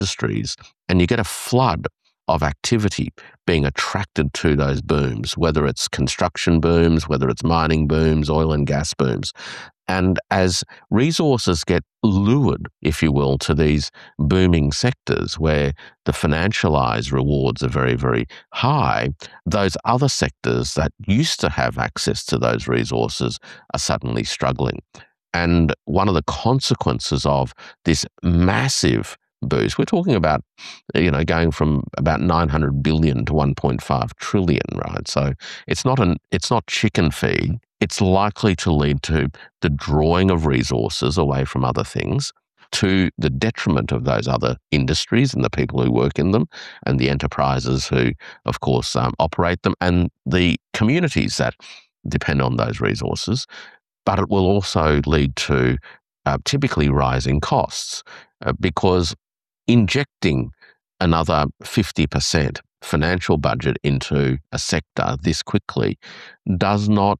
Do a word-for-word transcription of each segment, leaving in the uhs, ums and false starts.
industries, and you get a flood of activity being attracted to those booms, whether it's construction booms, whether it's mining booms, oil and gas booms. And as resources get lured, if you will, to these booming sectors where the financialized rewards are very, very high, those other sectors that used to have access to those resources are suddenly struggling. And one of the consequences of this massive boost, we're talking about, you know, going from about nine hundred billion to one point five trillion, right? So it's not an, it's not chicken feed. It's likely to lead to the drawing of resources away from other things, to the detriment of those other industries and the people who work in them, and the enterprises who, of course, um, operate them, and the communities that depend on those resources. But it will also lead to uh, typically rising costs, uh, because injecting another fifty percent financial budget into a sector this quickly does not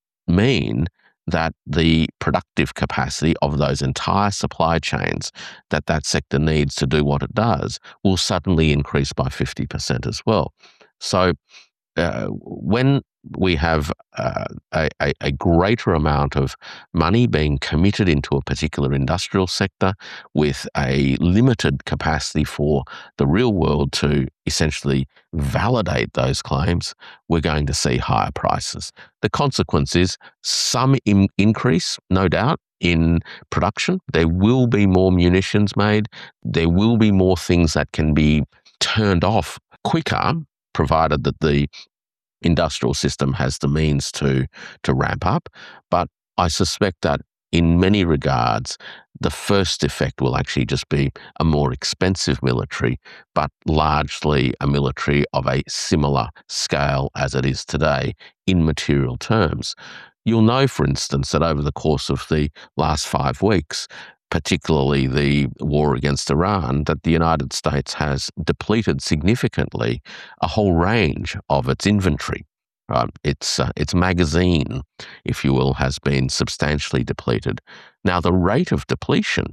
mean that the productive capacity of those entire supply chains that that sector needs to do what it does will suddenly increase by fifty percent as well. So uh, when we have uh, a, a, a greater amount of money being committed into a particular industrial sector with a limited capacity for the real world to essentially validate those claims, we're going to see higher prices. The consequence is some in- increase, no doubt, in production. There will be more munitions made. There will be more things that can be turned off quicker, provided that the industrial system has the means to to ramp up. But I suspect that in many regards, the first effect will actually just be a more expensive military, but largely a military of a similar scale as it is today in material terms. You'll know, for instance, that over the course of the last five weeks, particularly the war against Iran, that the United States has depleted significantly a whole range of its inventory. Right? Its, uh, its magazine, if you will, has been substantially depleted. Now, the rate of depletion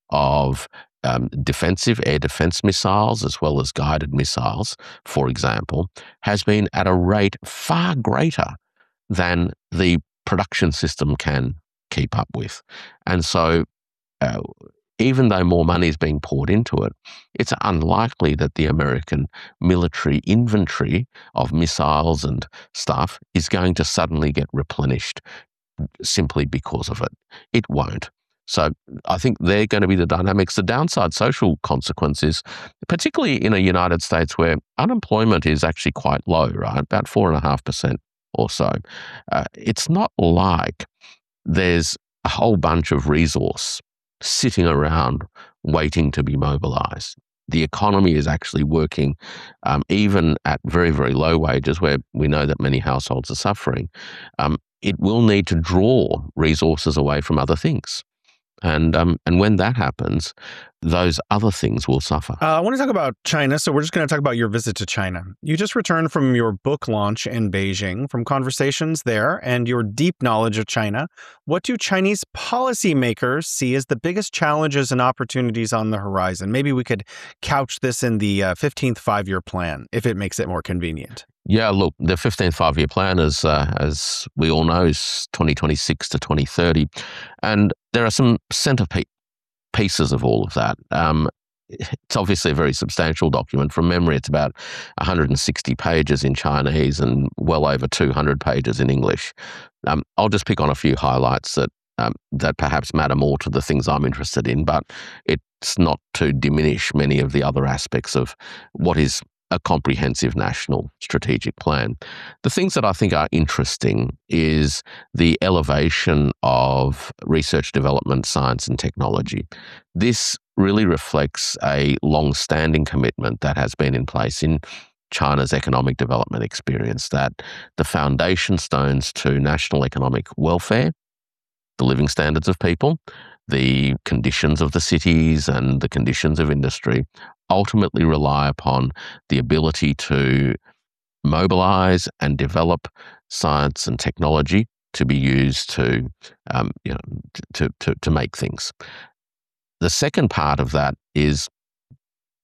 of um, defensive air defense missiles as well as guided missiles, for example, has been at a rate far greater than the production system can keep up with. And so uh, even though more money is being poured into it, it's unlikely that the American military inventory of missiles and stuff is going to suddenly get replenished simply because of it. It won't. So I think they're going to be the dynamics. The downside social consequences, particularly in a United States where unemployment is actually quite low, right? About four and a half percent or so. Uh, it's not like there's a whole bunch of resource sitting around waiting to be mobilized. The economy is actually working, um, even at very, very low wages, where we know that many households are suffering. Um, it will need to draw resources away from other things. And um, and when that happens, those other things will suffer. Uh, I want to talk about China. So we're just going to talk about your visit to China. You just returned from your book launch in Beijing, from conversations there and your deep knowledge of China. What do Chinese policymakers see as the biggest challenges and opportunities on the horizon? Maybe we could couch this in the uh, fifteenth five-year plan, if it makes it more convenient. Yeah, look, the fifteenth five-year plan is, uh, as we all know, is twenty twenty-six to twenty thirty. And there are some centerpiece pieces of all of that. Um, it's obviously a very substantial document. From memory, it's about one hundred sixty pages in Chinese and well over two hundred pages in English. Um, I'll just pick on a few highlights that um, that perhaps matter more to the things I'm interested in, but it's not to diminish many of the other aspects of what is a comprehensive national strategic plan. The things that I think are interesting is the elevation of research, development, science, and technology. This really reflects a long-standing commitment that has been in place in China's economic development experience, that the foundation stones to national economic welfare, the living standards of people, the conditions of the cities and the conditions of industry ultimately rely upon the ability to mobilize and develop science and technology to be used to, um, you know, to, to, to make things. The second part of that is